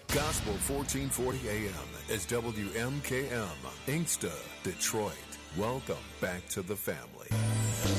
Gospel 1440 AM is WMKM, Inkster, Detroit. Welcome back to the family.